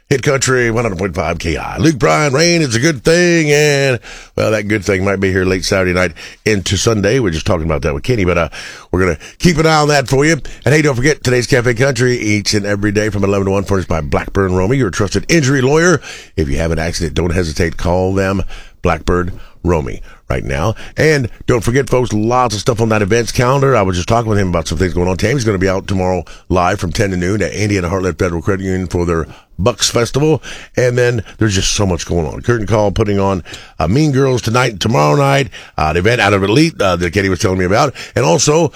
Hit Country 100.5 KI. Luke Bryan, rain is a good thing, and, well, that good thing might be here late Saturday night into Sunday. We're just talking about that with Kenny, but we're going to keep an eye on that for you. And, hey, don't forget, today's Cafe Country, each and every day from 11 to 1, furnished by Blackburn Romey, your trusted injury lawyer. If you have an accident, don't hesitate. Call them, Blackburn Romey, right now. And don't forget, folks, lots of stuff on that events calendar. I was just talking with him about some things going on. Tammy's going to be out tomorrow live from 10 to noon at Indiana Heartland Federal Credit Union for their Bucks Festival. And then there's just so much going on. Curtain Call putting on Mean Girls tonight and tomorrow night, the event out of Elite that Kenny was telling me about. And also,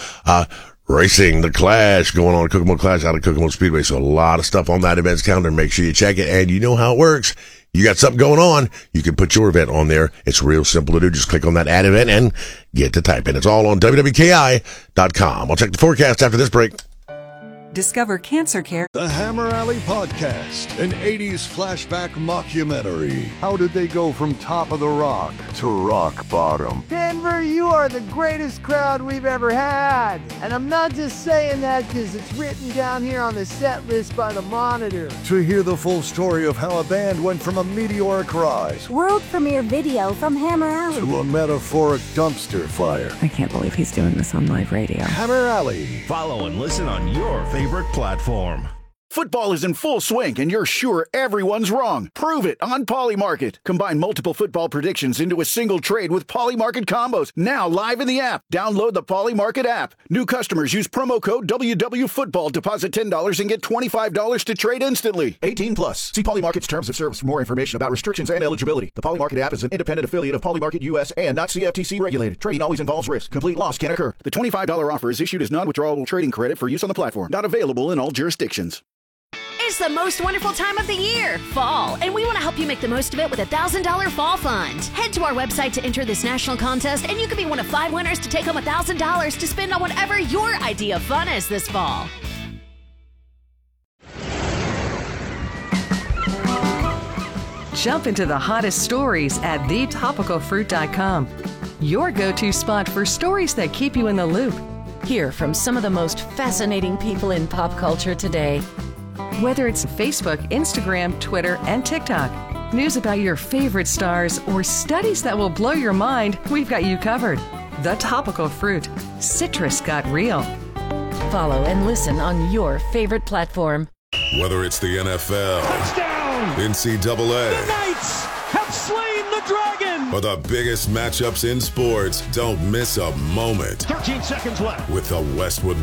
Racing the Clash going on, Kokomo Clash out of Kokomo Speedway. So a lot of stuff on that events calendar. Make sure you check it. And you know how it works. You got something going on, you can put your event on there. It's real simple to do. Just click on that add event and get to type in. It's all on wwki.com. I'll check the forecast after this break. Discover Cancer Care. The Hammer Alley Podcast, an 80s flashback mockumentary. How did they go from top of the rock to rock bottom? Denver, you are the greatest crowd we've ever had. And I'm not just saying that because it's written down here on the set list by the Monitor. To hear the full story of how a band went from a meteoric rise world premiere video from Hammer Alley to a metaphoric dumpster fire. I can't believe he's doing this on live radio. Hammer Alley. Follow and listen on your favorite platform. Football is in full swing, and you're sure everyone's wrong. Prove it on Polymarket. Combine multiple football predictions into a single trade with Polymarket combos. Now live in the app. Download the Polymarket app. New customers use promo code WWFootball. Deposit $10 and get $25 to trade instantly. 18 plus. See Polymarket's terms of service for more information about restrictions and eligibility. The Polymarket app is an independent affiliate of Polymarket US and not CFTC regulated. Trading always involves risk. Complete loss can occur. The $25 offer is issued as non-withdrawable trading credit for use on the platform. Not available in all jurisdictions. It's the most wonderful time of the year, fall, and we want to help you make the most of it with a $1,000 fall fund. Head to our website to enter this national contest, and you could be one of 5 winners to take home $1,000 to spend on whatever your idea of fun is this fall. Jump into the hottest stories at thetopicalfruit.com. Your go-to spot for stories that keep you in the loop. Hear from some of the most fascinating people in pop culture today. Whether it's Facebook, Instagram, Twitter, and TikTok, news about your favorite stars, or studies that will blow your mind, we've got you covered. The Topical Fruit. Citrus got real. Follow and listen on your favorite platform. Whether it's the NFL, touchdown, NCAA, the Knights have slain the dragon, or the biggest matchups in sports, don't miss a moment. 13 seconds left with the Westwood